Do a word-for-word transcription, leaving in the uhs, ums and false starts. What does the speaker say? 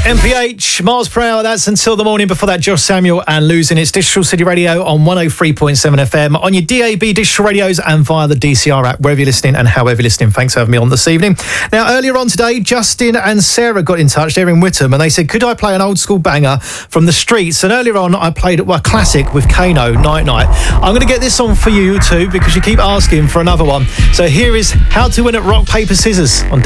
M P H, miles per hour, that's Until the Morning. Before that, Josh Samuel and Losing. It's Digital City Radio on one oh three point seven F M, on your D A B digital radios and via the D C R app, wherever you're listening and however you're listening. Thanks for having me on this evening. Now, earlier on today, Justin and Sarah got in touch. They're in Whittam, and they said, could I play an old school banger from the streets? And earlier on, I played well, a classic with Kano, Night Night. I'm going to get this on for you too, because you keep asking for another one. So here is How to Win at Rock, Paper, Scissors on